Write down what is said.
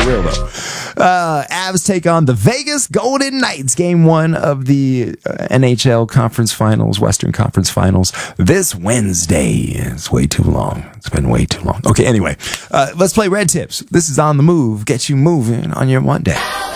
real though. Avs take on the Vegas Golden Knights. Game 1 of the NHL Conference Finals, Western Conference Finals, this Wednesday. It's way too long. It's been way too long. Okay, anyway, let's play Red Tips. This is On the Move. Get you moving on your Monday.